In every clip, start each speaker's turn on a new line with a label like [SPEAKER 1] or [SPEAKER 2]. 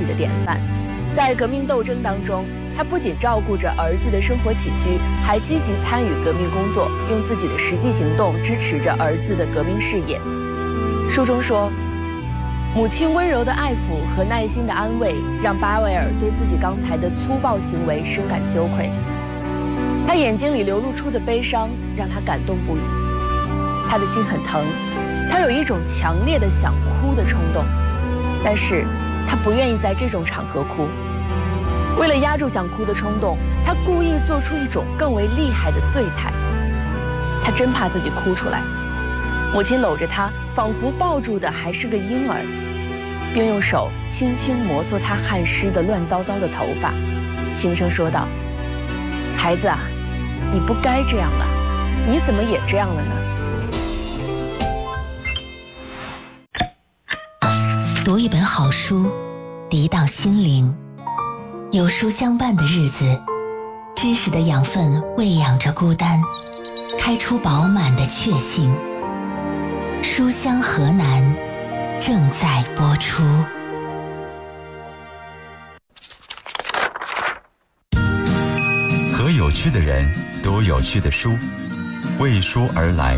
[SPEAKER 1] 的典范。在革命斗争当中，他不仅照顾着儿子的生活起居，还积极参与革命工作，用自己的实际行动支持着儿子的革命事业。书中说，母亲温柔的爱抚和耐心的安慰，让巴维尔对自己刚才的粗暴行为深感羞愧。他眼睛里流露出的悲伤让他感动不已，他的心很疼，他有一种强烈的想哭的冲动，但是他不愿意在这种场合哭。为了压住想哭的冲动，他故意做出一种更为厉害的醉态。他真怕自己哭出来。母亲搂着他，仿佛抱住的还是个婴儿，并用手轻轻摩挲他汗湿的乱糟糟的头发，轻声说道：“孩子啊，你不该这样了，你怎么也这样了呢？”
[SPEAKER 2] 读一本好书，涤荡心灵。有书相伴的日子，知识的养分喂养着孤单，开出饱满的确信。书香河南正在播出。
[SPEAKER 3] 和有趣的人读有趣的书，为书而来。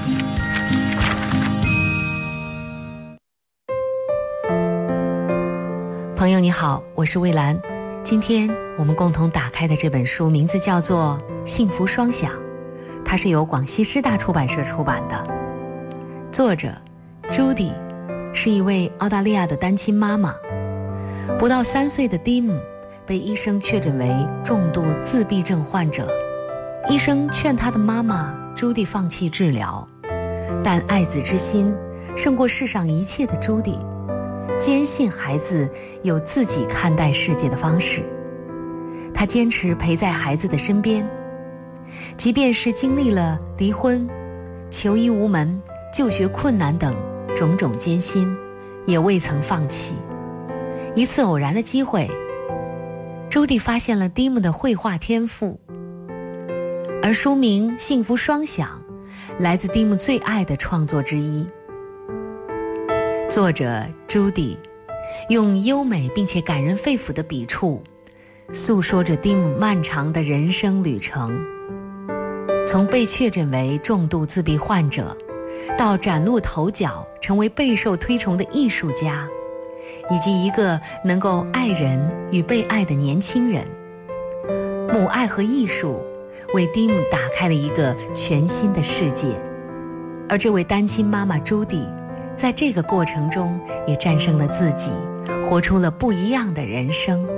[SPEAKER 4] 朋友你好，我是蔚蓝。今天我们共同打开的这本书名字叫做《幸福双享》，它是由广西师大出版社出版的。作者朱迪是一位澳大利亚的单亲妈妈，不到3岁的蒂姆被医生确诊为重度自闭症患者。医生劝他的妈妈朱迪放弃治疗，但爱子之心胜过世上一切的朱迪，坚信孩子有自己看待世界的方式。他坚持陪在孩子的身边，即便是经历了离婚、求医无门、就学困难等种种艰辛，也未曾放弃。一次偶然的机会，朱迪发现了蒂姆的绘画天赋，而书名《幸福双享》来自蒂姆最爱的创作之一。作者朱迪用优美并且感人肺腑的笔触，诉说着蒂姆漫长的人生旅程，从被确诊为重度自闭患者，到崭露头角成为备受推崇的艺术家，以及一个能够爱人与被爱的年轻人。母爱和艺术为蒂姆打开了一个全新的世界，而这位单亲妈妈朱迪在这个过程中也战胜了自己，活出了不一样的人生。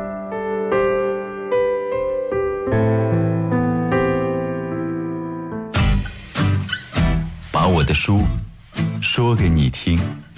[SPEAKER 3] 把我的书说给你听。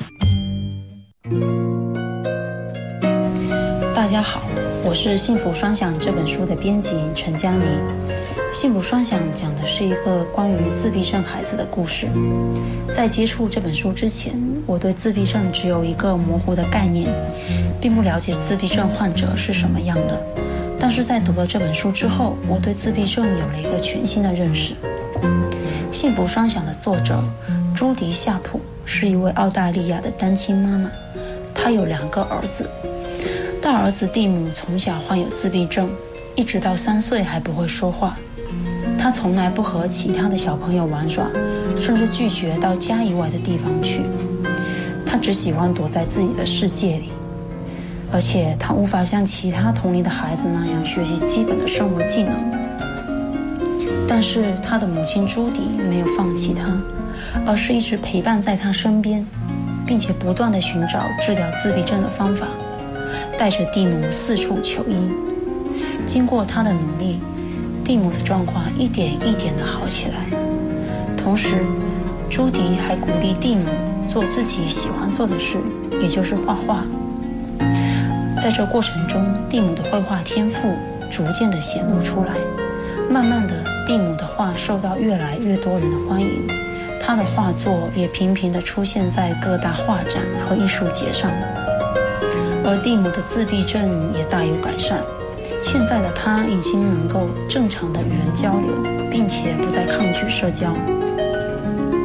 [SPEAKER 5] 大家好，我是《幸福双享》这本书的编辑陈佳妮。《幸福双享》讲的是一个关于自闭症孩子的故事。在接触这本书之前，我对自闭症只有一个模糊的概念，并不了解自闭症患者是什么样的。但是在读了这本书之后，我对自闭症有了一个全新的认识。《幸福双享》的作者朱迪夏普是一位澳大利亚的单亲妈妈，她有2个儿子。大儿子蒂姆从小患有自闭症，一直到3岁还不会说话。他从来不和其他的小朋友玩耍，甚至拒绝到家以外的地方去。他只喜欢躲在自己的世界里，而且他无法像其他同龄的孩子那样学习基本的生活技能。但是他的母亲朱迪没有放弃他，而是一直陪伴在他身边，并且不断地寻找治疗自闭症的方法，带着蒂姆四处求医。经过他的努力，蒂姆的状况一点一点地好起来。同时，朱迪还鼓励蒂姆做自己喜欢做的事，也就是画画。在这过程中，蒂姆的绘画天赋逐渐地显露出来。慢慢的，蒂姆的画受到越来越多人的欢迎，他的画作也频频地出现在各大画展和艺术节上。而蒂姆的自闭症也大有改善，现在的他已经能够正常的与人交流，并且不再抗拒社交。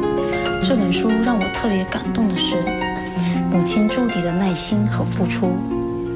[SPEAKER 5] 这本书让我特别感动的是，母亲朱迪的耐心和付出，